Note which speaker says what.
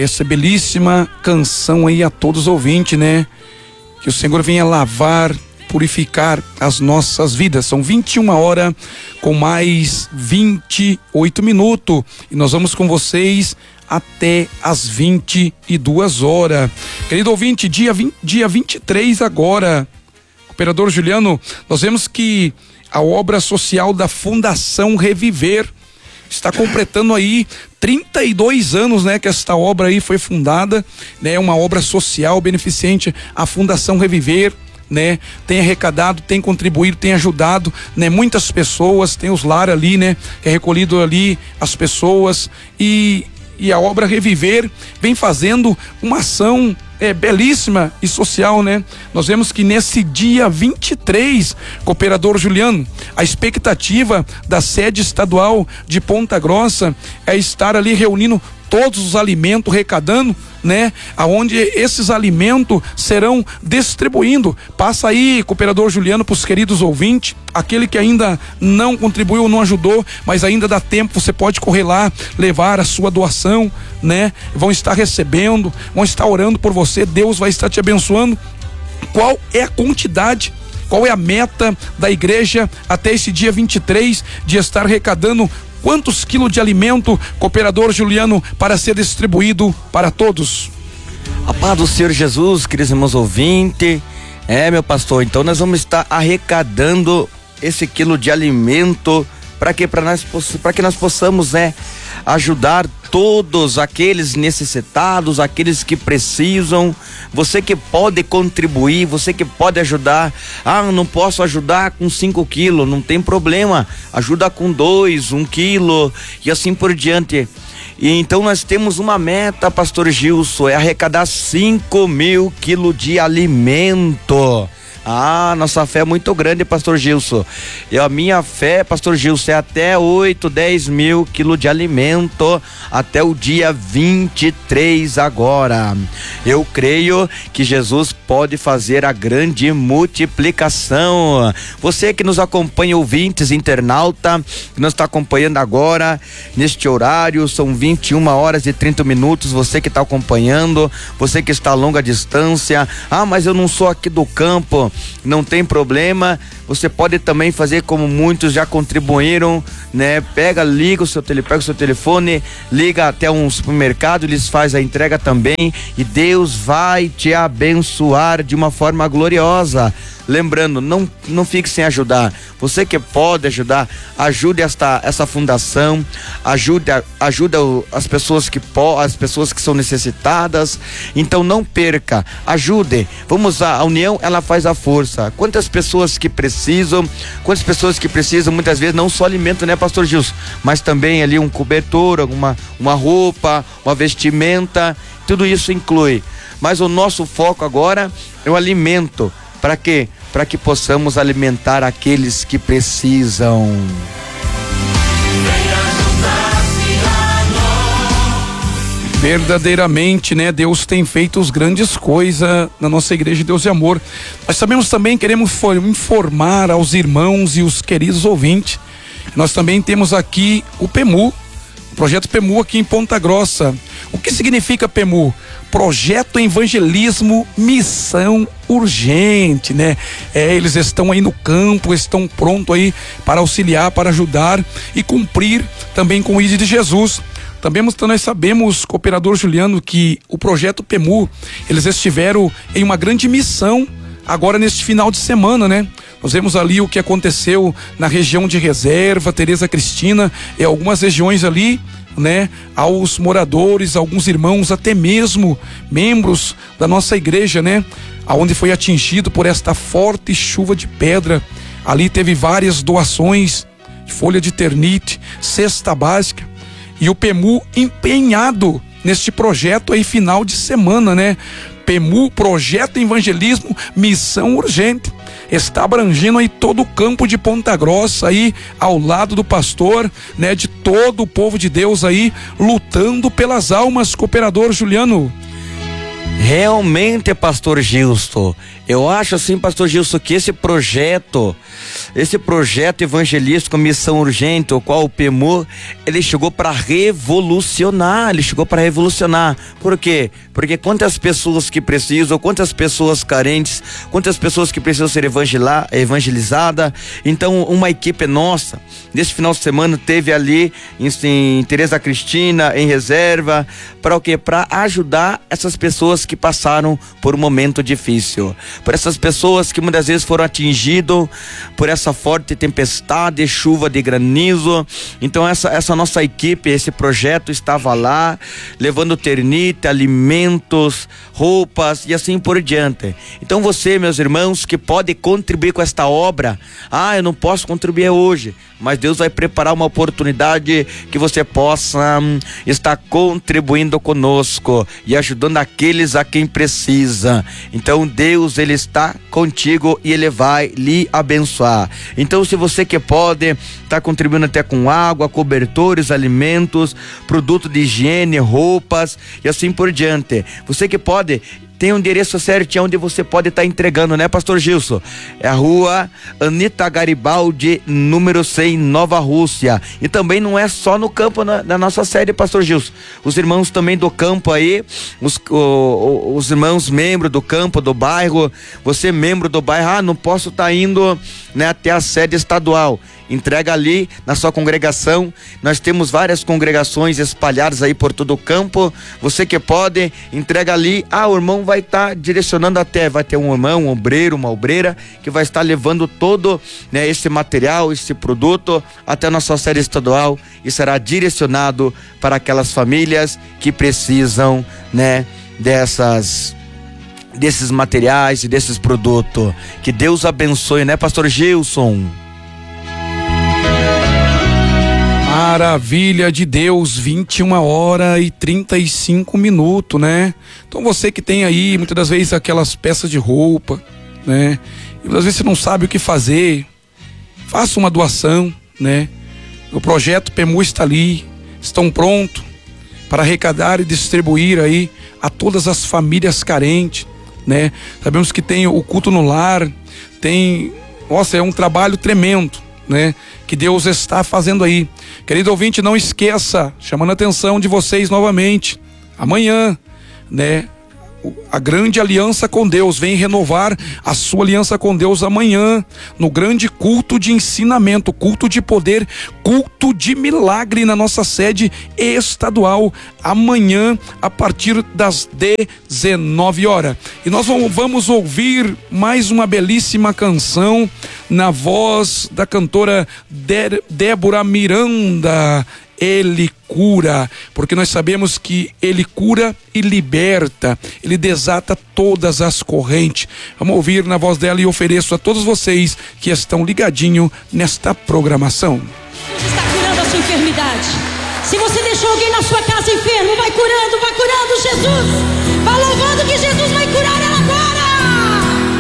Speaker 1: essa belíssima canção aí a todos os ouvintes, né? Que o Senhor venha lavar, purificar as nossas vidas. São 21h com mais 28 minutos e nós vamos com vocês até as 22h. Querido ouvinte, dia 23 agora, Cooperador Juliano, nós vemos que a obra social da Fundação Reviver está completando aí 32 anos, né, que esta obra aí foi fundada, né, uma obra social beneficente, a Fundação Reviver, né, tem arrecadado, tem contribuído, tem ajudado, né, muitas pessoas, tem os lar ali, né, que é recolhido ali as pessoas e a obra Reviver vem fazendo uma ação belíssima e social, né? Nós vemos que nesse dia 23, Cooperador Juliano, a expectativa da sede estadual de Ponta Grossa é estar ali reunindo todos os alimentos, arrecadando, né? Aonde esses alimentos serão distribuindo. Passa aí, Cooperador Juliano, para os queridos ouvintes, aquele que ainda não contribuiu, não ajudou, mas ainda dá tempo, você pode correr lá, levar a sua doação, né? Vão estar recebendo, vão estar orando por você, Deus vai estar te abençoando. Qual é a quantidade? Qual é a meta da igreja até esse dia 23 de estar arrecadando quantos quilos de alimento, Cooperador Juliano, para ser distribuído para todos?
Speaker 2: A paz do Senhor Jesus, queridos irmãos ouvintes. Meu pastor, então nós vamos estar arrecadando esse quilo de alimento para que nós possamos, né, ajudar todos aqueles necessitados, aqueles que precisam. Você que pode contribuir, você que pode ajudar. Não posso ajudar com 5 quilos, não tem problema, ajuda com 2, 1 quilo e assim por diante. E então nós temos uma meta, pastor Gilson, é arrecadar 5.000 quilos de alimento. Nossa fé é muito grande, pastor Gilson. E a minha fé, pastor Gilson, é até 8, 10 mil quilos de alimento até o dia 23 agora. Eu creio que Jesus pode fazer a grande multiplicação. Você que nos acompanha, ouvintes, internauta, que nos está acompanhando agora, neste horário, são 21h30. Você que está acompanhando, você que está a longa distância, mas eu não sou aqui do campo. Não tem problema, você pode também fazer como muitos já contribuíram, né? Liga o seu telefone, liga até um supermercado, eles fazem a entrega também e Deus vai te abençoar de uma forma gloriosa. Lembrando, não fique sem ajudar. Você que pode ajudar, ajude essa fundação, ajuda as pessoas que são necessitadas. Então não perca, ajude. A união, ela faz a força. Quantas pessoas que precisam, muitas vezes não só alimento, né, pastor Gilson, mas também ali um cobertor, uma roupa, uma vestimenta, tudo isso inclui. Mas o nosso foco agora é o alimento. Para quê? Para que possamos alimentar aqueles que precisam.
Speaker 1: Verdadeiramente, né? Deus tem feito as grandes coisas na nossa igreja Deus e Amor. Nós sabemos também, queremos informar aos irmãos e os queridos ouvintes, nós também temos aqui o PEMU, o projeto PEMU aqui em Ponta Grossa. O que significa PEMU? Projeto Evangelismo Missão Urgente, né? Eles estão aí no campo, estão prontos aí para auxiliar, para ajudar e cumprir também com o ID de Jesus. Também nós sabemos, Cooperador Juliano, que o projeto PEMU, eles estiveram em uma grande missão agora neste final de semana, né? Nós vemos ali o que aconteceu na região de Reserva, Tereza Cristina, e algumas regiões ali, né, aos moradores, alguns irmãos, até mesmo membros da nossa igreja, né, aonde foi atingido por esta forte chuva de pedra. Ali teve várias doações, folha de ternite, cesta básica, e o PEMU empenhado neste projeto aí final de semana, né? PEMU, Projeto Evangelismo Missão Urgente, está abrangendo aí todo o campo de Ponta Grossa aí, ao lado do pastor, né, de todo o povo de Deus aí, lutando pelas almas, Cooperador Juliano.
Speaker 2: Realmente, pastor Gilson, Eu acho assim, pastor Gilson, que esse projeto evangelístico Missão Urgente, o qual o PEMU, ele chegou para revolucionar, Por quê? Porque quantas pessoas que precisam, quantas pessoas carentes, quantas pessoas que precisam ser evangelizadas. Então, uma equipe nossa, nesse final de semana, teve ali em Tereza Cristina, em reserva, para o quê? Para ajudar essas pessoas que passaram por um momento difícil, por essas pessoas que muitas vezes foram atingidas por essa forte tempestade, chuva de granizo. Então essa nossa equipe, esse projeto estava lá, levando ternite, alimentos, roupas e assim por diante. Então você, meus irmãos, que pode contribuir com esta obra, eu não posso contribuir hoje, mas Deus vai preparar uma oportunidade que você possa estar contribuindo conosco e ajudando aqueles a quem precisa. Então Deus, Ele está contigo e Ele vai lhe abençoar. Então, se você que pode, está contribuindo até com água, cobertores, alimentos, produto de higiene, roupas e assim por diante. Você que pode, tem um endereço certinho onde você pode estar entregando, né, pastor Gilson? É a rua Anita Garibaldi, número 100, Nova Rússia. E também não é só no campo da nossa sede, pastor Gilson. Os irmãos também do campo aí, os irmãos membros do campo, do bairro, você membro do bairro, não posso estar indo, né, até a sede estadual. Entrega ali na sua congregação. Nós temos várias congregações espalhadas aí por todo o campo. Você que pode, entrega ali. O irmão vai estar direcionando vai ter um irmão, um obreiro, uma obreira, que vai estar levando todo, né, esse material, esse produto até a nossa sede estadual e será direcionado para aquelas famílias que precisam, né, desses materiais e desses produtos. Que Deus abençoe, né, pastor Gilson?
Speaker 1: Maravilha de Deus, 21h35, né? Então você que tem aí, muitas das vezes, aquelas peças de roupa, né? E muitas vezes você não sabe o que fazer, faça uma doação, né? O projeto PEMU está ali, estão prontos para arrecadar e distribuir aí a todas as famílias carentes, né? Sabemos que tem o culto no lar, é um trabalho tremendo, né, que Deus está fazendo aí. Querido ouvinte, não esqueça, chamando a atenção de vocês novamente, amanhã, né, a grande aliança com Deus, vem renovar a sua aliança com Deus amanhã, no grande culto de ensinamento, culto de poder, culto de milagre na nossa sede estadual, amanhã a partir das 19h. E nós vamos ouvir mais uma belíssima canção na voz da cantora Débora Miranda. Ele cura, porque nós sabemos que Ele cura e liberta, Ele desata todas as correntes. Vamos ouvir na voz dela e ofereço a todos vocês que estão ligadinhos nesta programação.
Speaker 3: Deus está curando a sua enfermidade. Se você deixou alguém na sua casa enfermo, vai curando Jesus. Vai louvando que Jesus vai